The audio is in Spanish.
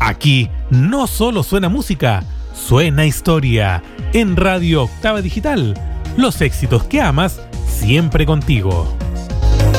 Aquí no solo suena música, suena historia. En Radio Octava Digital, los éxitos que amas siempre contigo.